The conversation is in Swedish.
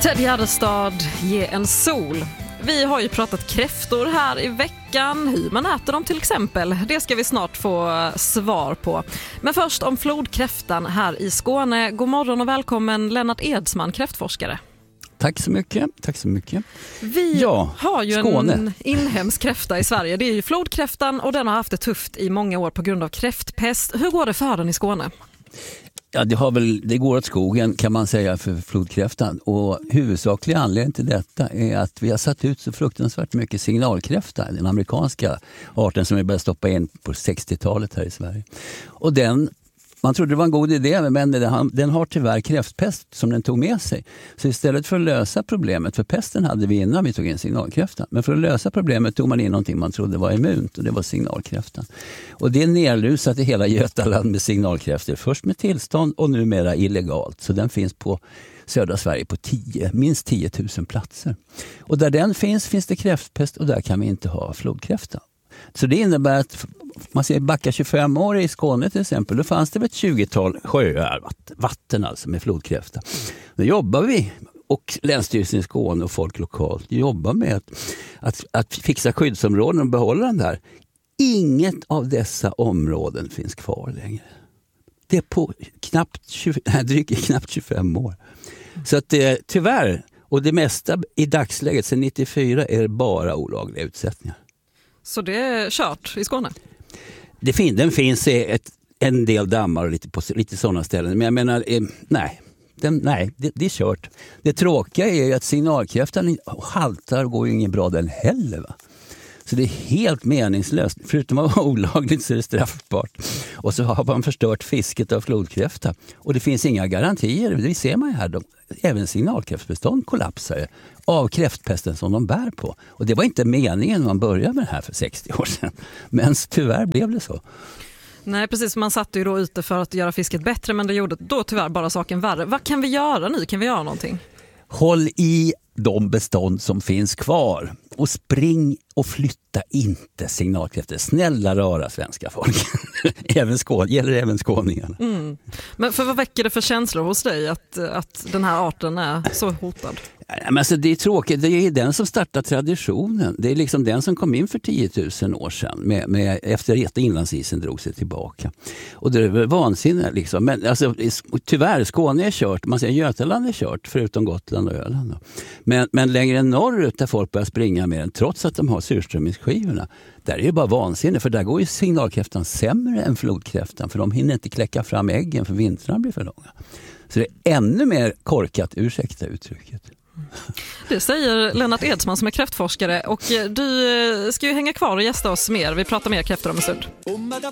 Ted Gärdestad, ge en sol. Vi har ju pratat kräftor här i veckan, hur man äter dem till exempel. Det ska vi snart få svar på. Men först om flodkräftan här i Skåne. God morgon och välkommen Lennart Edsman, kräftforskare. Tack så mycket, tack så mycket. Vi har ju Skåne. En inhemsk kräfta i Sverige. Det är ju flodkräftan och den har haft det tufft i många år på grund av kräftpest. Hur går det för den i Skåne? Ja, det går åt skogen kan man säga för flodkräftan. Och huvudsakliga anledningen till detta är att vi har satt ut så fruktansvärt mycket signalkräfta, den amerikanska arten som vi började stoppa in på 60-talet här i Sverige. Och man trodde det var en god idé, men den har tyvärr kräftpest som den tog med sig. Så istället för att lösa problemet, för pesten hade vi innan vi tog in signalkräftan, men för att lösa problemet tog man in någonting man trodde var immunt och det var signalkräftan. Och det är nerlusat i hela Götaland med signalkräftor, först med tillstånd och numera illegalt. Så den finns på södra Sverige på minst 10 000 platser. Och där den finns det kräftpest och där kan vi inte ha flodkräfta. Så det innebär att man ser backa 25 år i Skåne till exempel, då fanns det ett 20-tal sjöar, vatten alltså med flodkräfta. Då jobbar vi och Länsstyrelsen i Skåne och folk lokalt jobbar med att fixa skyddsområden och behålla den där. Inget av dessa områden finns kvar längre. Det är på drygt knappt 25 år. Så att det tyvärr, och det mesta i dagsläget sedan 94 är bara olagliga utsättningar. Så det är kört i Skåne? Den finns i en del dammar och lite sådana ställen. Men jag menar, nej, det är kört. Det tråkiga är ju att signalkräftan haltar och går ju ingen bra den heller, va? Så det är helt meningslöst. Förutom att vara olagligt så är det straffbart. Och så har man förstört fisket av flodkräfta. Och det finns inga garantier. Det ser man ju här. Även signalkräftbestånd kollapsar av kräftpesten som de bär på. Och det var inte meningen när man började med det här för 60 år sedan. Men tyvärr blev det så. Nej, precis. Man satt ju då ute för att göra fisket bättre, men det gjorde då tyvärr bara saken värre. Vad kan vi göra nu? Kan vi göra någonting? Håll i de bestånd som finns kvar och spring och flytta inte signalkräftor. Snälla rara svenska folk. Gäller även skåningarna. Mm. Men vad väcker det för känslor hos dig att den här arten är så hotad? Men alltså, det är tråkigt. Det är den som startar traditionen. Det är liksom den som kom in för 10 000 år sedan efter att inlandsisen drog sig tillbaka. Och det är väl vansinne liksom. Men alltså, tyvärr, Skåne är kört. Man säger Götaland är kört, förutom Gotland och Öland. Men längre norrut där folk börjar springa med den, trots att de har surströmmingsskivorna, där är det bara vansinne. För där går ju signalkräftan sämre än flodkräftan. För de hinner inte kläcka fram äggen för vintrarna blir för långa. Så det är ännu mer korkat, ursäkta uttrycket. Det säger Lennart Edsman som är kräftforskare, och du ska ju hänga kvar och gästa oss mer. Vi pratar mer kräftor om en stund.